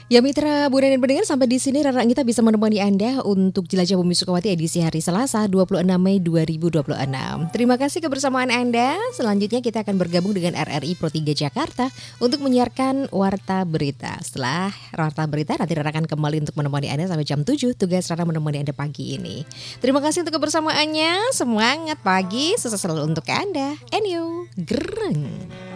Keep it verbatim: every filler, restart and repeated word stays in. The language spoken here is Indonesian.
Ya mitra Buana dan pendengar, sampai di sini Rara Anggita bisa menemani Anda untuk Jelajah Bumi Sukawati edisi hari Selasa dua puluh enam Mei dua ribu dua puluh enam. Terima kasih kebersamaan Anda. Selanjutnya kita akan bergabung dengan R R I Pro tiga Jakarta untuk menyiarkan Warta Berita. Setelah Warta Berita nanti Rara akan kembali untuk menemani Anda sampai jam tujuh. Tugas Rara menemani Anda pagi ini. Terima kasih untuk kebersamaannya. Semangat pagi, sukses selalu untuk Anda. Enyo, gereng.